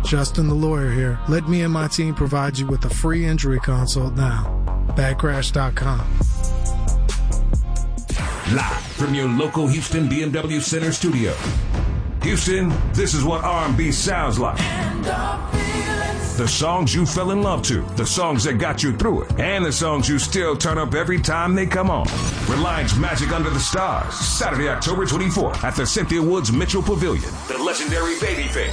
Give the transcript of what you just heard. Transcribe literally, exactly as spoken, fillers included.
Justin the lawyer here. Let me and my team provide you with a free injury consult now. bad crash dot com. Live from your local Houston B M W Center studio. Houston, this is what R and B sounds like. The songs you fell in love to, the songs that got you through it, and the songs you still turn up every time they come on. Reliance Magic Under the Stars, Saturday, October twenty-fourth at the Cynthia Woods Mitchell Pavilion. The legendary Babyface,